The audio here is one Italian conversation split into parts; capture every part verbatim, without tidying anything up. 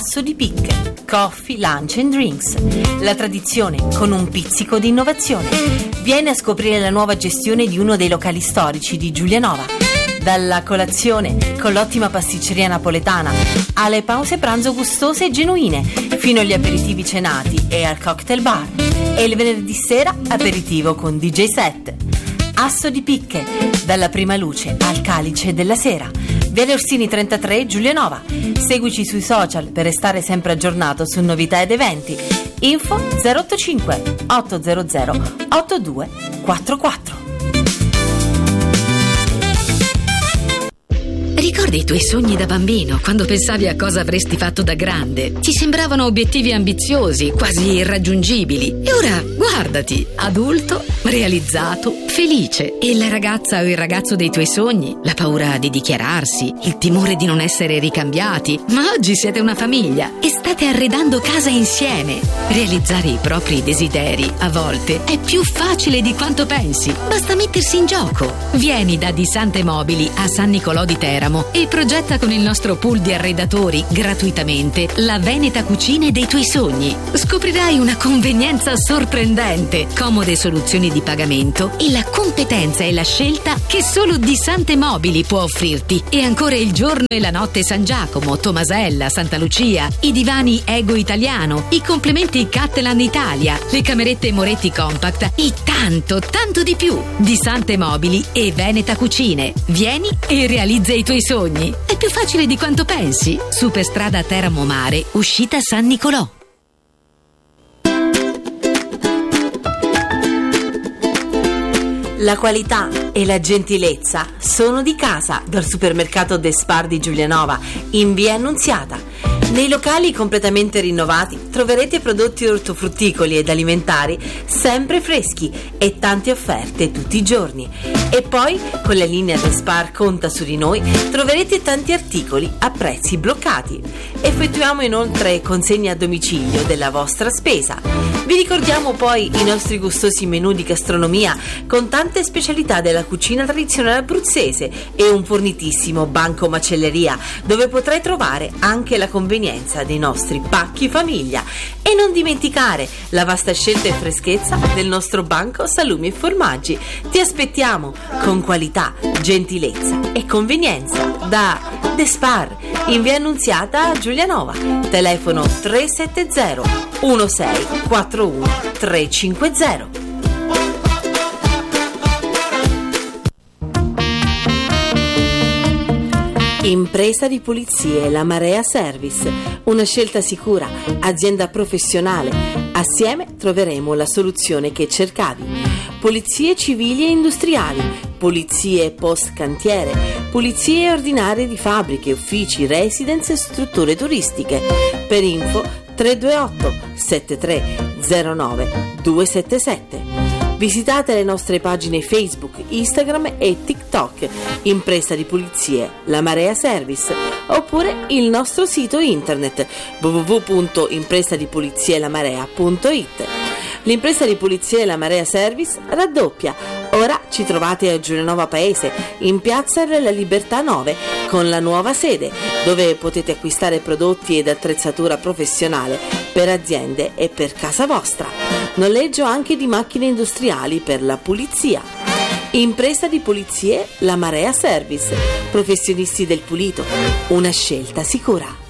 Asso di Picche, Coffee, Lunch and Drinks. La tradizione con un pizzico di innovazione. Vieni a scoprire la nuova gestione di uno dei locali storici di Giulianova. Dalla colazione con l'ottima pasticceria napoletana alle pause pranzo gustose e genuine, fino agli aperitivi cenati e al cocktail bar. E il venerdì sera aperitivo con D J set. Asso di Picche, dalla prima luce al calice della sera. Viale Orsini trentatré, Giulianova. Seguici sui social per restare sempre aggiornato su novità ed eventi. Info zero otto cinque otto zero zero otto due quattro quattro. Ricordi i tuoi sogni da bambino, quando pensavi a cosa avresti fatto da grande? Ti sembravano obiettivi ambiziosi, quasi irraggiungibili. E ora, guardati, adulto, realizzato, felice. E la ragazza o il ragazzo dei tuoi sogni? La paura di dichiararsi, il timore di non essere ricambiati. Ma oggi siete una famiglia e state arredando casa insieme. Realizzare i propri desideri, a volte, è più facile di quanto pensi. Basta mettersi in gioco. Vieni da Di Sante Mobili a San Nicolò di Teramo e progetta con il nostro pool di arredatori gratuitamente la Veneta cucina dei tuoi sogni. Scoprirai una convenienza sorprendente, comode soluzioni di pagamento e la competenza e la scelta che solo Di Sante Mobili può offrirti. E ancora il giorno e la notte San Giacomo, Tomasella, Santa Lucia, i divani Ego Italiano, i complementi Cattelan Italia, le camerette Moretti Compact e tanto, tanto di più. Di Sante Mobili e Veneta Cucine. Vieni e realizza i tuoi sogni. È più facile di quanto pensi. Superstrada Teramo Mare, uscita San Nicolò. La qualità e la gentilezza sono di casa dal supermercato De Spar di Giulianova, in via Annunziata. Nei locali completamente rinnovati troverete prodotti ortofrutticoli ed alimentari sempre freschi e tante offerte tutti i giorni. E poi con la linea De Spar Conta su di noi troverete tanti articoli a prezzi bloccati. Effettuiamo inoltre consegne a domicilio della vostra spesa. Vi ricordiamo poi i nostri gustosi menù di gastronomia con tante specialità della cucina tradizionale abruzzese e un fornitissimo banco macelleria dove potrai trovare anche la convenienza dei nostri pacchi famiglia. E non dimenticare la vasta scelta e freschezza del nostro banco salumi e formaggi. Ti aspettiamo con qualità, gentilezza e convenienza da De Spar in via Annunziata a Giulianova. Telefono tre sette zero uno sei quattro uno tre cinque zero. Impresa di pulizie La Marea Service, una scelta sicura, azienda professionale. Assieme troveremo la soluzione che cercavi. Pulizie civili e industriali, pulizie post cantiere, pulizie ordinarie di fabbriche, uffici, residence e strutture turistiche. Per info tre due otto sette tre zero nove due sette sette. Visitate le nostre pagine Facebook, Instagram e TikTok, Impresa di Pulizie La Marea Service, oppure il nostro sito internet w w w punto impresa di pulizie la marea punto i t. L'Impresa di Pulizie La Marea Service raddoppia. Ora ci trovate a Giulianova Paese, in Piazza della Libertà nove, con la nuova sede, dove potete acquistare prodotti ed attrezzatura professionale per aziende e per casa vostra. Noleggio anche di macchine industriali per la pulizia. Impresa di Pulizie La Marea Service, professionisti del pulito, una scelta sicura.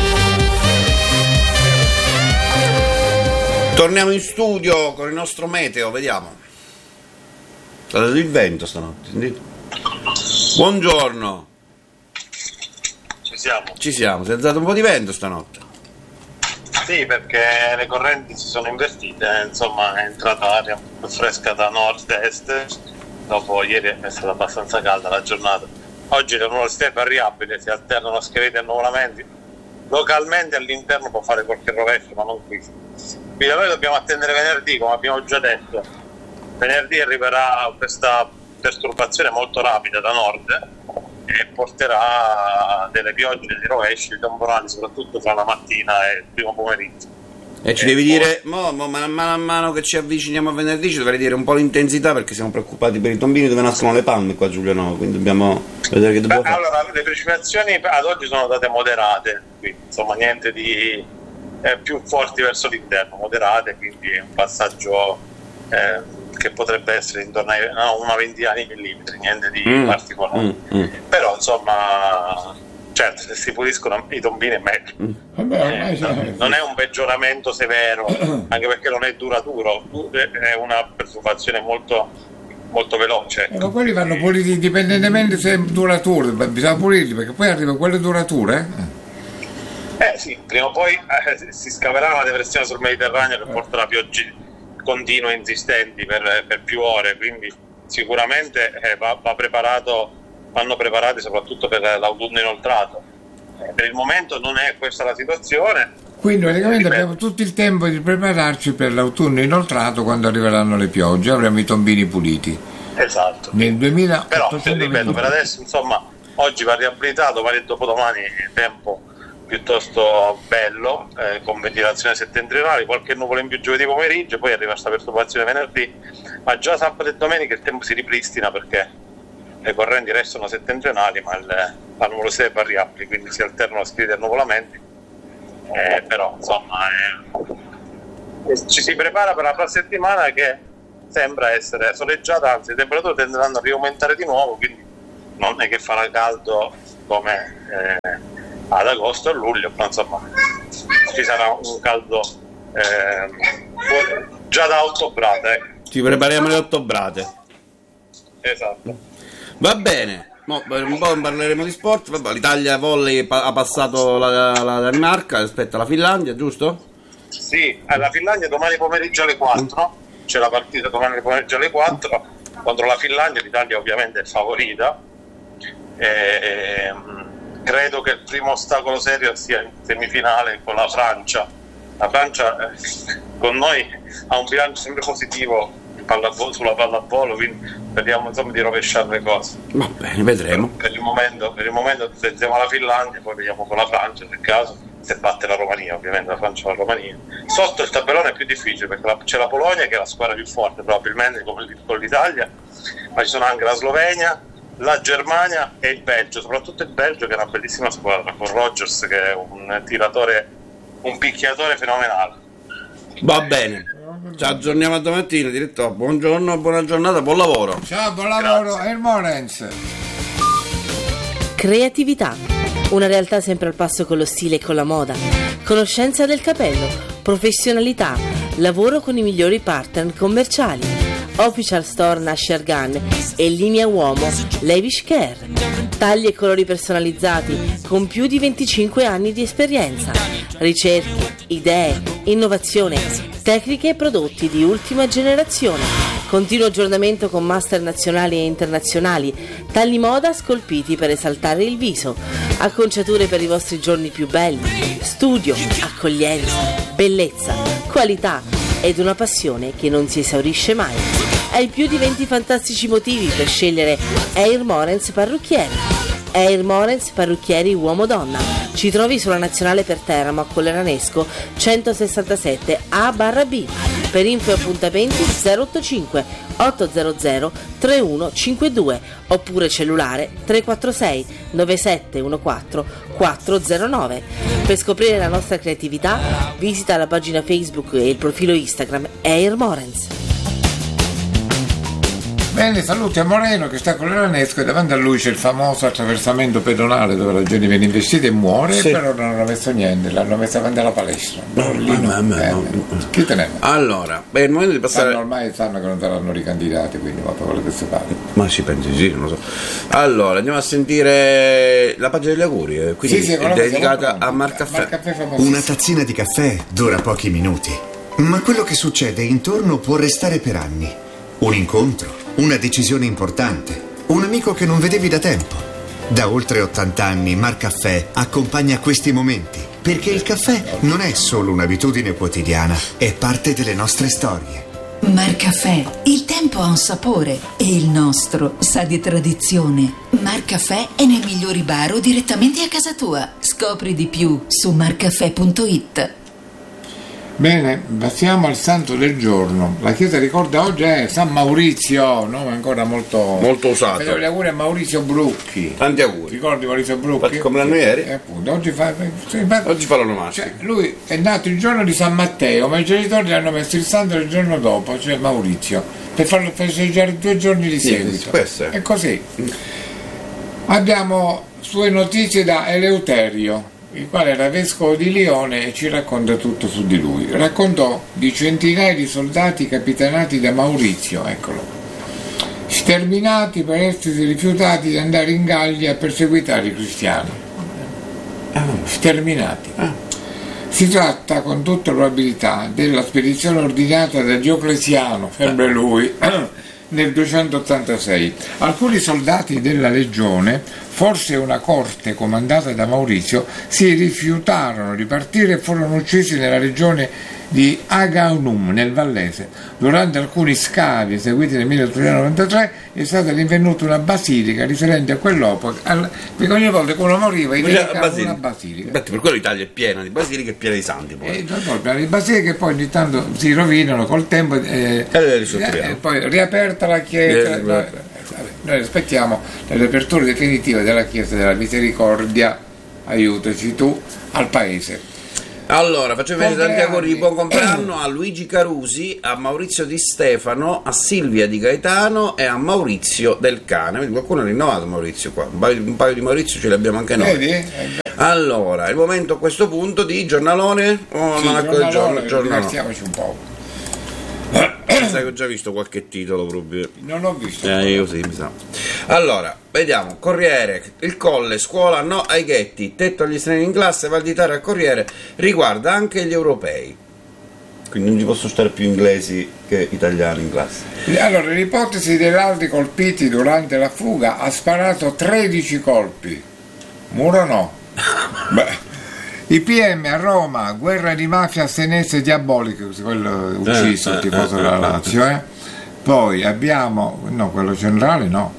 Torniamo in studio con il nostro meteo, vediamo. Sta dato il vento stanotte, sentite? Buongiorno. Ci siamo. Ci siamo, si è alzato un po' di vento stanotte. Sì, perché le correnti si sono invertite, insomma è entrata aria più fresca da nord-est, dopo ieri è stata abbastanza calda la giornata. Oggi le nuvolosità è variabile, si alternano scheletri e annuvolamenti. Localmente all'interno può fare qualche rovescio, ma non qui. Qui da noi dobbiamo attendere venerdì, come abbiamo già detto. Venerdì arriverà questa perturbazione molto rapida da nord e porterà delle piogge, dei rovesci temporali, soprattutto tra la mattina e il primo pomeriggio. E ci e devi poi... dire, mo, mo, man mano a mano che ci avviciniamo a venerdì, ci dovrei dire un po' l'intensità, perché siamo preoccupati per i tombini dove nascono le palme qua a Giulianova, quindi dobbiamo Vedere che Beh, dobbiamo fare. allora, le precipitazioni ad oggi sono state moderate, quindi insomma niente di eh, più forti verso l'interno, moderate, quindi è un passaggio eh, che potrebbe essere intorno a no, una ventina di millimetri, niente di Mm, particolare. mm, mm. Però insomma, certo, se si puliscono i tombini è meglio. Vabbè, ormai Eh, siamo- no- non è un peggioramento severo, anche perché non è duraturo, è una perturbazione molto, molto veloce. Eh, ma quelli vanno puliti indipendentemente se è duraturo, bisogna pulirli perché poi arrivano quelle durature. Eh sì, prima o poi eh, si scaverà una depressione sul Mediterraneo che porterà piogge continue e insistenti per, per più ore, quindi sicuramente eh, va, va preparato, vanno preparati soprattutto per l'autunno inoltrato. Eh, per il momento non è questa la situazione. Quindi praticamente Ripeto. abbiamo tutto il tempo di prepararci per l'autunno inoltrato quando arriveranno le piogge, avremo i tombini puliti. Esatto. Nel Però, duemilaottocento ripeto, per adesso insomma, oggi va riabilitato, domani e dopodomani tempo piuttosto bello, eh, con ventilazione settentrionale, qualche nuvola in più giovedì pomeriggio, poi arriva questa perturbazione venerdì, ma già sabato e domenica il tempo si ripristina perché le correnti restano settentrionali, ma il, la nuvolosità è variabile, quindi si alternano spiriti e nuvolamenti, eh, però insomma eh, ci si prepara per la prossima settimana che sembra essere soleggiata, anzi le temperature tenderanno a riaumentare di nuovo, quindi non è che farà caldo come eh, ad agosto e luglio, però insomma ci sarà un caldo eh, già da ottobrate, ecco. Ci prepariamo le ottobrate. Esatto. Va bene. Mo, un po' parleremo di sport. Vabbè, l'Italia volley pa- ha passato la, la Danimarca, aspetta la Finlandia, giusto? Sì, alla Finlandia domani pomeriggio alle quattro, c'è la partita domani pomeriggio alle quattro contro la Finlandia, l'Italia ovviamente è favorita. E, e, credo che il primo ostacolo serio sia in semifinale con la Francia. La Francia eh, con noi ha un bilancio sempre positivo pallavolo, sulla pallavolo, quindi vediamo insomma di rovesciare le cose. Va bene, vedremo. Per il momento, per il momento pensiamo alla Finlandia, poi vediamo con la Francia nel caso, se batte la Romania, ovviamente la Francia e la Romania. Sotto il tabellone è più difficile perché la, c'è la Polonia che è la squadra più forte probabilmente come con l'Italia, ma ci sono anche la Slovenia, la Germania e il Belgio, soprattutto il Belgio che è una bellissima squadra con Rodgers che è un tiratore, un picchiatore fenomenale. Va bene. Ci aggiorniamo a domattina, direttore. Buongiorno, buona giornata, buon lavoro. Ciao, buon lavoro, Hermonens. Creatività, una realtà sempre al passo con lo stile e con la moda, conoscenza del capello, professionalità, lavoro con i migliori partner commerciali. Official Store Nasher Gun e linea uomo Lavish Care. Tagli e colori personalizzati con più di venticinque anni di esperienza. Ricerche, idee, innovazione, tecniche e prodotti di ultima generazione. Continuo aggiornamento con master nazionali e internazionali. Tagli moda scolpiti per esaltare il viso. Acconciature per i vostri giorni più belli. Studio, accoglienza, bellezza, qualità ed una passione che non si esaurisce mai. Hai più di venti fantastici motivi per scegliere Air Morens Parrucchieri. Air Morens Parrucchieri uomo-donna. Ci trovi sulla Nazionale per Teramo a Colleranesco centosessantasette A barra B. Per info e appuntamenti zero otto cinque otto zero zero tre uno cinque due oppure cellulare tre quattro sei nove sette uno quattro quattro zero nove. Per scoprire la nostra creatività visita la pagina Facebook e il profilo Instagram Air Morens. Bene, saluti a Moreno che sta con l'Eranesco e davanti a lui c'è il famoso attraversamento pedonale dove la gente viene investita e muore, Sì. però non hanno messo niente, l'hanno messo davanti alla palestra. No, Lì no, ma- ma- eh, no. chi te ne va? Allora, beh, è il momento di Sanno, passare. ormai sanno che non saranno ricandidati, quindi va per le queste parti. Ma si pensi sì, non lo so. Allora, andiamo a sentire la pagina degli auguri, eh, quindi Sì, sì, è quello che dedicata siamo pronti. a Marcaffè. Marcaffè famosissimo. Una tazzina di caffè dura pochi minuti, ma quello che succede intorno può restare per anni. Un incontro, una decisione importante, un amico che non vedevi da tempo. Da oltre ottanta anni Marcaffè accompagna questi momenti, perché il caffè non è solo un'abitudine quotidiana, è parte delle nostre storie. Marcaffè, il tempo ha un sapore e il nostro sa di tradizione. Marcaffè è nei migliori bar o direttamente a casa tua. Scopri di più su marcaffè punto it. Bene, passiamo al santo del giorno. La Chiesa ricorda oggi è San Maurizio, nome ancora molto, molto usato. Facciamo gli auguri a Maurizio Brucchi. Tanti auguri. Ricordi Maurizio Brucchi? Infatti come l'anno ieri? Eh, appunto, oggi fa, fa, oggi fa l'onomastico. Cioè, lui è nato il giorno di San Matteo, ma i genitori gli hanno messo il santo il giorno dopo, cioè Maurizio, per farlo festeggiare due giorni di seguito. Sì, è così. Abbiamo sue notizie da Eleuterio, il quale era vescovo di Lione e ci racconta tutto su di lui. Raccontò di centinaia di soldati capitanati da Maurizio, eccolo, sterminati per essersi rifiutati di andare in Gallia a perseguitare i cristiani. Sterminati. Si tratta con tutta probabilità della spedizione ordinata da Diocleziano, sempre lui, nel duecentottantasei. Alcuni soldati della legione, forse una corte comandata da Maurizio, si rifiutarono di partire e furono uccisi nella regione di Agaunum, nel Vallese. Durante alcuni scavi eseguiti nel milleottocentonovantatré è stata rinvenuta una basilica riferente a quell'epoca, perché ogni volta che uno moriva dedicava una basilica. Infatti per quello l'Italia è piena di basiliche e piena di santi. Poi. E poi le basiliche poi ogni tanto si rovinano col tempo eh, e eh, poi riaperta la chiesa. Eh, noi, noi aspettiamo le riaperture definitive della Chiesa della Misericordia, aiutaci tu, al paese. Allora, facciamo vedere tanti auguri di buon compleanno a Luigi Carusi, a Maurizio Di Stefano, a Silvia Di Gaetano e a Maurizio Del Cane. Vedi, qualcuno ha rinnovato Maurizio qua, un paio, un paio di Maurizio ce li abbiamo anche noi. Vedi? Allora, è il momento a questo punto di giornalone o sì, non è quel giorno? Divertiamoci un po'. Sai che ho già visto qualche titolo proprio. Non ho visto. Eh, io sì, mi sa. Allora, vediamo. Corriere, il Colle, scuola no ai ghetti, tetto agli stranieri in classe, Valditara al Corriere, riguarda anche gli europei. Quindi non ci possono stare più inglesi che italiani in classe. Allora, l'ipotesi degli altri colpiti durante la fuga ha sparato tredici colpi. Muro no. Beh. I P M a Roma, guerra di mafia senese diabolica, quello ucciso, il tifoso della Lazio, eh? Poi abbiamo, no, quello centrale no.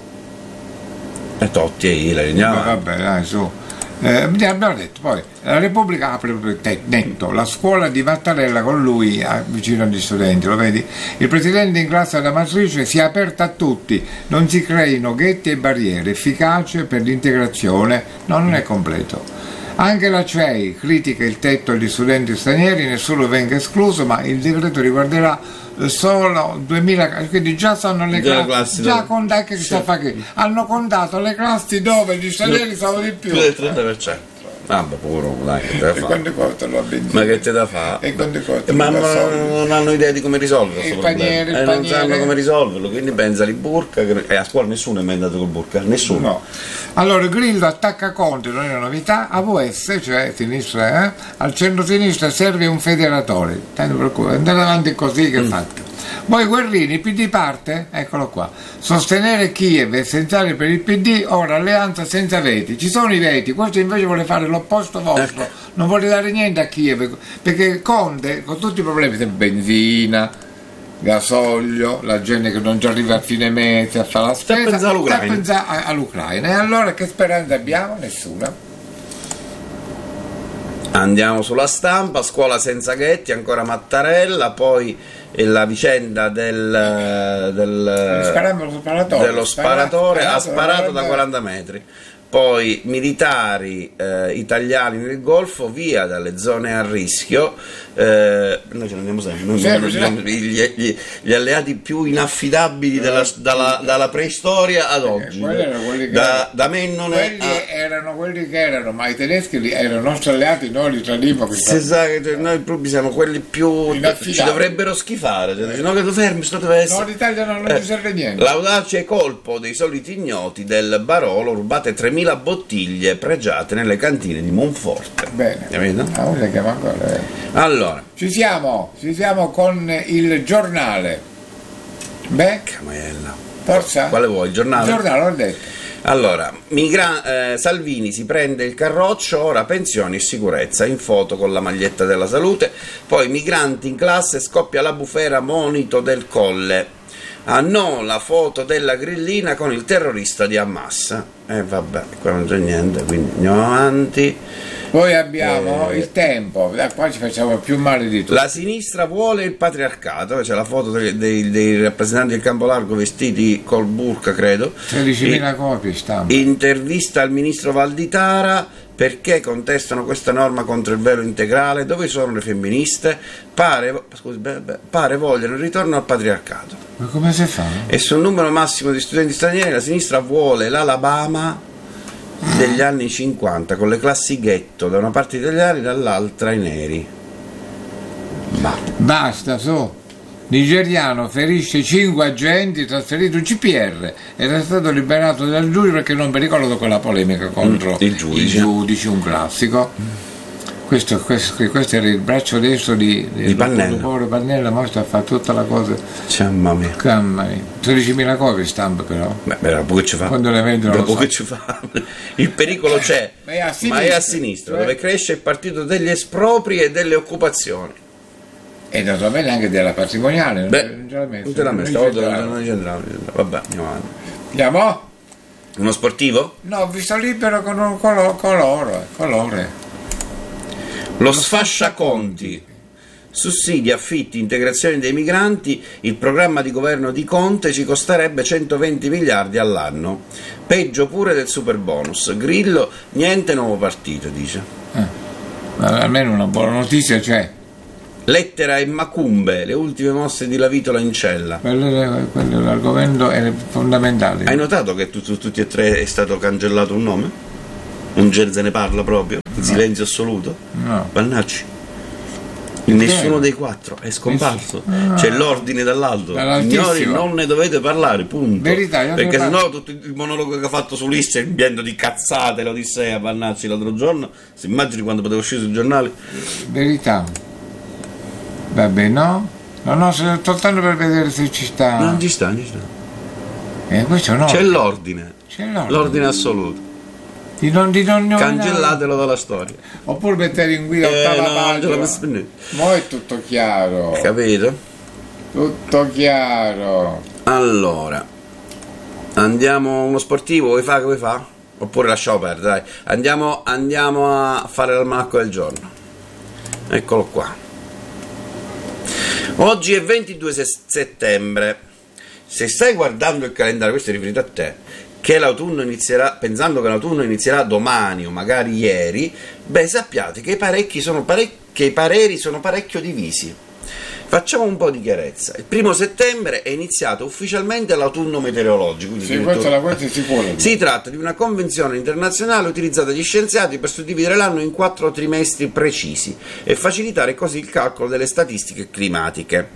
E Totti e Ilari, andiamo. Vabbè, dai, su. Eh, abbiamo detto, poi la Repubblica apre netto, la scuola di Mattarella con lui vicino agli studenti, lo vedi? Il presidente in classe alla matrice si è aperta a tutti, non si creino ghetti e barriere, efficace per l'integrazione, no, non è completo. Anche la C E I critica il tetto agli studenti stranieri, nessuno venga escluso, ma il decreto riguarderà solo duemila, quindi già sanno le classi, classi già dove... contate che sì. sta che hanno contato le classi dove gli stranieri sono di più. Più del trenta per cento. Ah, beh, puro, dai, che te da fa? Ma che te da fa? E coste ma non hanno idea di come risolverlo. Il paniere, il eh, paniere. Non sanno come risolverlo, quindi pensa di burka. Che... Eh, a scuola nessuno è mai andato col burka, nessuno. No. Allora Grillo attacca Conte, non è una novità. A V S, cioè sinistra, eh? Al centro-sinistra serve un federatore. Tanto per cui andare avanti così che è mm. fatto. Poi Guerrini, P D parte? Eccolo qua. Sostenere Kiev è essenziale per il P D, ora alleanza senza veti. Ci sono i veti, questo invece vuole fare l'opposto vostro, non vuole dare niente a Kiev, perché Conte, con tutti i problemi, benzina, gasolio, la gente che non ci arriva a fine mese a fare la spesa, sta all'Ucraina. pensare all'Ucraina. E allora che speranza abbiamo? Nessuna. Andiamo sulla Stampa, scuola senza ghetti, ancora Mattarella, poi la vicenda del, del sparatore, dello sparatore, sparato, ha sparato da quaranta metri. Poi militari eh, italiani nel Golfo, via dalle zone a rischio. Eh, noi ce ne andiamo sempre, noi sempre siamo gli, gli, gli alleati più inaffidabili della, dalla, dalla preistoria ad oggi. Eh, da, da Mennone quelli a... erano quelli che erano, ma i tedeschi erano nostri alleati, noi li tradimmo. Si sa che noi proprio siamo quelli più ci dovrebbero schifare. Cioè, no, che lo fermi, sto deve essere. No, l'Italia non, non eh, ci serve niente. L'audace colpo dei soliti ignoti del Barolo, rubate tremila bottiglie pregiate nelle cantine di Monforte. Bene. Ah, allora, ci siamo, ci siamo con il giornale. Beh, Camaiella. Forza? Quale vuoi? Il giornale? Il giornale, l'ho detto. Allora, migra- eh, Salvini si prende il carroccio, ora pensioni e sicurezza, in foto con la maglietta della salute. Poi migranti in classe, scoppia la bufera, monito del Colle. Ah no, la foto della grillina con il terrorista di Hamas. E eh, vabbè, qua non c'è niente, quindi andiamo avanti. Poi abbiamo Eh. il tempo, da qua ci facciamo più male di tutto. La sinistra vuole il patriarcato, c'è la foto dei, dei- dei rappresentanti del campo largo vestiti col burka, credo. tredicimila copie stampa. Intervista al ministro Valditara: perché contestano questa norma contro il velo integrale? Dove sono le femministe? Pare, scusi, beh, beh, pare vogliono il ritorno al patriarcato. Ma come si fa? E sul numero massimo di studenti stranieri la sinistra vuole l'Alabama degli anni cinquanta, con le classi ghetto, da una parte italiani, dall'altra i neri. Ma Basta, su. Nigeriano ferisce cinque agenti, trasferito in C P R, era stato liberato dal giudice perché non mi ricordo quella polemica contro il giudice. i giudici, un classico. Questo, questo, questo era il braccio destro di, Di Pannella. povero Pannella, ma sta a fare tutta la cosa. mamma mia. Mamma mia. tredicimila copie stampa però. Beh, beh, dopo che ci fa? Quando le vendono Dopo lo che so. ci fa? Il pericolo c'è, Ma è a ma sinistra. è a sinistra, Cioè- dove cresce il partito degli espropri e delle occupazioni. E naturalmente anche della patrimoniale. non- Beh, non ce l'ha messo. non ce l'ha non messa, c'è stavolta entrato. non c'entrava. Vabbè, andiamo avanti. Andiamo? Uno sportivo? No, ho visto libero con un colo- colore. colore. Lo sfasciaconti. Sussidi, affitti, integrazione dei migranti, il programma di governo di Conte ci costerebbe centoventi miliardi all'anno. Peggio pure del super bonus. Grillo, niente nuovo partito, dice. Ma almeno una buona notizia c'è. Lettera e Macumbe, le ultime mosse di Lavitola in cella. Quello, quello, l'argomento è fondamentale. Hai notato che tu, tu- tutti e tre è stato cancellato un nome? Non ce ne parla proprio? In silenzio assoluto? No. Vannacci. Nessuno dei quattro è scomparso. C'è l'ordine dall'alto. Dall'altissimo. Signori, non ne dovete parlare, punto. Verità, io Perché ne parlo. sennò tutto il monologo che ha fatto su Ulisse è pieno di cazzate, l'Odissea, Vannacci l'altro giorno. Si immagini quando poteva uscire sui giornali? Verità. Vabbè, no? No, no, se- soltanto per vedere se ci sta. Non ci sta, non ci sta. Eh, questo no. C'è l'ordine. C'è l'ordine. L'ordine assoluto. Di non, di non nominare. Cancellatelo dalla storia. Oppure mettere in guida Eh, ottava no, non ce l'ho pagina. messo per niente. Mo' è tutto chiaro. Capito? Tutto chiaro. Allora, andiamo uno sportivo, vuoi fare che vuoi fare? Oppure lasciamo perdere, dai. Andiamo, andiamo a fare l'almanacco del giorno. Eccolo qua. Oggi è ventidue se- settembre. Se stai guardando il calendario, questo è riferito a te, che l'autunno inizierà, pensando che l'autunno inizierà domani o magari ieri, beh, sappiate che i parecchi sono parec- che i pareri sono parecchio divisi. Facciamo un po' di chiarezza. Il primo settembre è iniziato ufficialmente l'autunno meteorologico. quindi Sì, addirittura- questa, la, questa è sicura. si tratta di una convenzione internazionale utilizzata dagli scienziati per suddividere l'anno in quattro trimestri precisi e facilitare così il calcolo delle statistiche climatiche.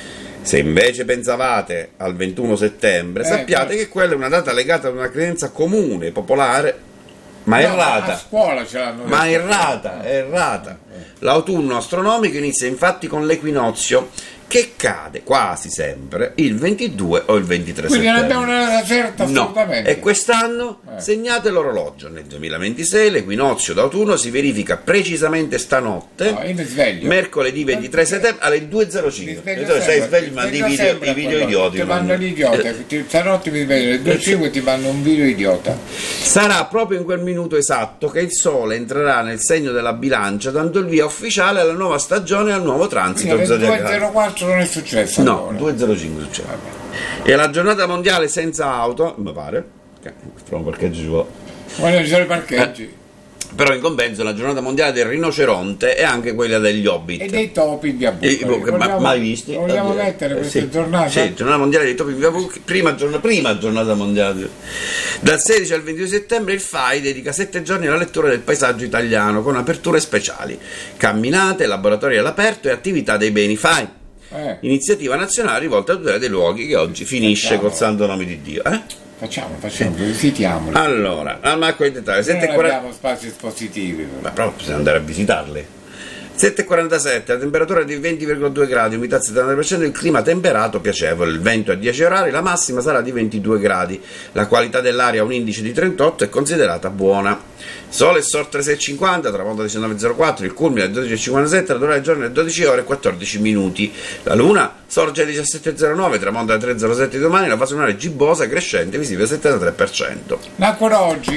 Se invece pensavate al ventuno settembre, Eh, sappiate però- che quella è una data legata ad una credenza comune, popolare, ma No, errata. A scuola ce l'hanno Ma detto. errata, è errata. L'autunno astronomico inizia infatti con l'equinozio, che cade quasi sempre il ventidue o il ventitré Quindi non settembre. abbiamo una certa No, assolutamente. e quest'anno Eh. segnate l'orologio. Nel duemilaventisei l'equinozio d'autunno si verifica precisamente stanotte, No, io mi sveglio. mercoledì ventitré settembre alle due e zero Mi cinque. sveglio E tu sei sempre, sveglio, mi mandi i sveglio video, sempre i a video quello. idioti. Ti mando l'idiota, ti- stanotte mi sveglio alle due e cinque e ti mando un video idiota. Sarà proprio in quel minuto esatto che il Sole entrerà nel segno della bilancia, dando il via ufficiale alla nuova stagione e al nuovo transito Quindi alle due e zodiacale. zero quattro non è successo No, ancora. due e zero cinque succede. E la giornata mondiale senza auto, mi pare, che però un parcheggio ci vuole. Quando ci sono i parcheggi. Però in compenso la giornata mondiale del rinoceronte e anche quella degli hobbit. E dei topi in via E- Bucchi. che ma- mai visti? Vogliamo Eh, mettere eh, questa sì. giornata? Sì, giornata mondiale dei topi in via Bucchi, prima giornata, prima giornata mondiale. Dal sedici al ventidue settembre il F A I dedica sette giorni alla lettura del paesaggio italiano con aperture speciali, camminate, laboratori all'aperto e attività dei beni F A I. Eh, Iniziativa nazionale rivolta a tutela dei luoghi che oggi finisce Facciamo. col santo nome di Dio. Eh? facciamo, facciamo, visitiamoli. Allora, al Marco in dettaglio, Noi sette e non quaranta. abbiamo spazi espositivi. però. Ma però bisogna andare a visitarle. sette e quarantasette, la temperatura è di venti virgola due gradi, umidità settantanove per cento, il clima temperato piacevole, il vento è a dieci orari, la massima sarà di ventidue gradi, la qualità dell'aria ha un indice di trentotto e considerata buona. Sole e sorte alle sei e cinquanta, tramonto alle diciannove e zero quattro, il culmine alle dodici e cinquantasette, la durata del giorno è dodici ore e quattordici minuti. La luna sorge alle diciassette e zero nove, tramonta alle tre e zero sette di domani, la fase lunare è gibbosa, crescente, visibile al settantatré per cento. Ma ancora oggi,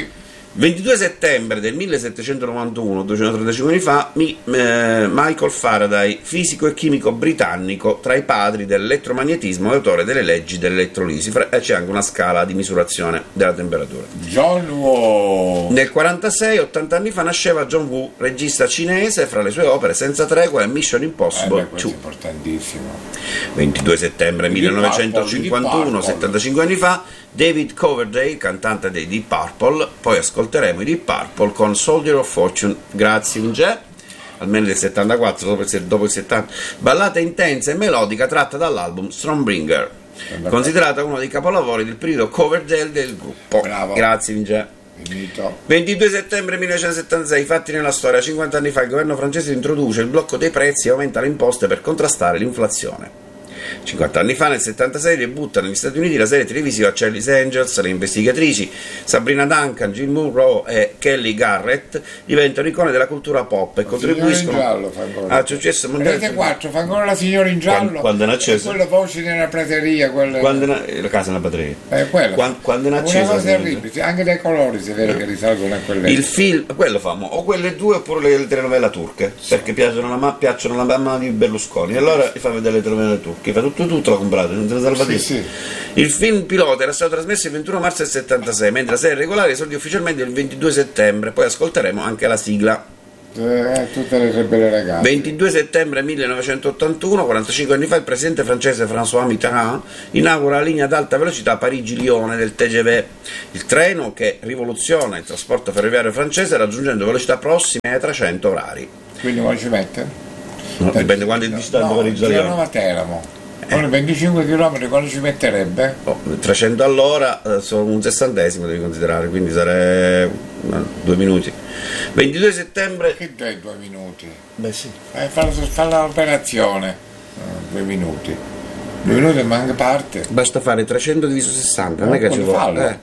ventidue settembre del millesettecentonovantuno, duecentotrentacinque anni fa, mi, eh, Michael Faraday, fisico e chimico britannico, tra i padri dell'elettromagnetismo e autore delle leggi dell'elettrolisi. E c'è anche una scala di misurazione della temperatura. John Woo. Nel quarantasei, ottanta anni fa, nasceva John Woo, regista cinese, fra le sue opere Senza tregua e Mission Impossible eh beh, due. Importantissimo. ventidue settembre millenovecentocinquantuno, settantacinque anni fa, David Coverdale, cantante dei Deep Purple. Poi ascolteremo i Deep Purple con Soldier of Fortune. Grazie Inge, almeno del settantaquattro, dopo il, dopo il settanta. Ballata intensa e melodica tratta dall'album Stormbringer, considerata uno dei capolavori del periodo Coverdale del gruppo. Bravo. Grazie Inge. Finito. ventidue settembre millenovecentosettantasei, fatti nella storia. cinquanta anni fa il governo francese introduce il blocco dei prezzi e aumenta le imposte per contrastare l'inflazione. cinquanta anni fa, nel settantasei, debutta negli Stati Uniti la serie televisiva Charlie's Angels. Le investigatrici Sabrina Duncan, Jill Munroe e Kelly Garrett diventano icone della cultura pop e la contribuiscono giallo, fa ancora. al successo mondiale. Rete quattro fa ancora la signora in giallo. Quando, quando è accesa? Quella voce nella prateria, quella... Quando è, la casa nella batteria. Eh, quella. Quando, quando è Una accesa, cosa terribile, anche dai colori si vede che risalgono a quelle. il film, quello famo, o quelle due oppure le telenovela turche, sì, perché piacciono la, piacciono la mamma di Berlusconi, e allora fa vedere le telenovela turche, fa tutto tutto, la comprate, non te la salvate. Sì, sì. Il film pilota era stato trasmesso il ventuno marzo del settantasei, mentre la serie regolare esordì ufficialmente il ventidue settembre. Poi ascolteremo anche la sigla. Eh, tutte le belle ragazze. ventidue settembre millenovecentottantuno, quarantacinque anni fa, il presidente francese François Mitterrand inaugura la linea ad alta velocità Parigi-Lione del T G V, il treno che rivoluziona il trasporto ferroviario francese raggiungendo velocità prossime ai trecento orari. Quindi come ci mette? No, dipende quando è distante no, Parigi-Lione. a Teramo. Con venticinque chilometri quando ci metterebbe? Oh, trecento all'ora eh, sono un sessantesimo, devi considerare, quindi sarebbe no, due minuti. ventidue settembre. Che dai due minuti? Beh sì. Eh, fa, fa l'operazione. Eh, due minuti. Due minuti e manca parte. Basta fare trecento diviso sessanta, non No, è che ci vuole. Eh. Eh.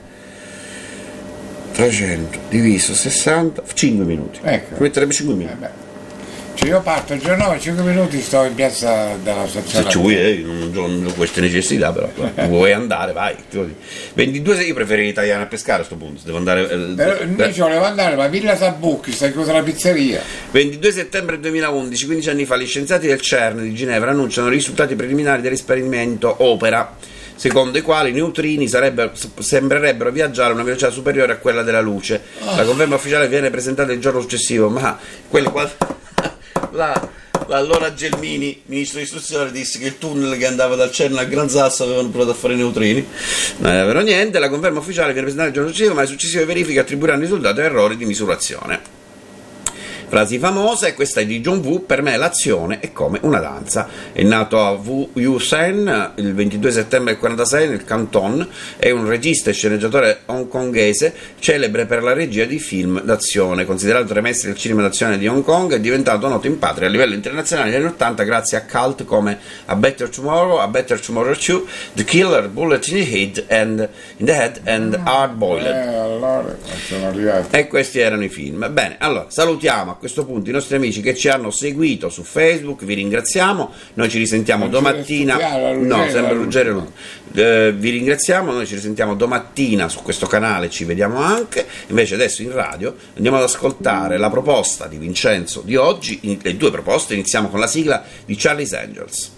trecento diviso sessanta, cinque minuti. Ecco. Ci metterebbe cinque minuti. Eh beh. Cioè io parto il giorno nove, cinque minuti sto in piazza della stazione. Se ci vuoi, eh, non, non ho queste necessità, però tu vuoi andare, vai. ventidue, io preferirei italiano a pescare a questo punto. Devo andare. Eh, Però, io ci volevo andare, ma Villa Sabucchi sta chiusa la pizzeria. ventidue settembre duemilaundici, quindici anni fa, gli scienziati del CERN di Ginevra annunciano i risultati preliminari dell'esperimento OPERA, secondo i quali i neutrini sembrerebbero viaggiare a una velocità superiore a quella della luce. La conferma ufficiale viene presentata il giorno successivo, ma quelli qua. La, l'allora Gelmini, ministro dell'istruzione, disse che il tunnel che andava dal CERN al Gran Sasso avevano provato a fare i neutrini, non era vero niente. La conferma ufficiale viene presentata il giorno successivo, ma le successive verifiche attribuiranno il risultato a errori di misurazione. Frasi famose, questa è di John Woo: per me l'azione è come una danza. È nato a Wuyusen il ventidue settembre del quarantasei nel Canton, è un regista e sceneggiatore hongkongese celebre per la regia di film d'azione. Considerato tra i maestri del cinema d'azione di Hong Kong, è diventato noto in patria a livello internazionale negli anni ottanta grazie a cult come A Better Tomorrow, A Better Tomorrow two, The Killer, Bullet in the Head and, in the Head and Hard Boiled. Eh, allora sono arrivati. E questi erano i film. Bene, allora salutiamo a questo punto i nostri amici che ci hanno seguito su Facebook, vi ringraziamo, noi ci risentiamo non domattina, no, sempre Ruggero, eh, vi ringraziamo, noi ci risentiamo domattina su questo canale, ci vediamo anche, invece adesso in radio andiamo ad ascoltare la proposta di Vincenzo di oggi, le due proposte, iniziamo con la sigla di Charlie's Angels.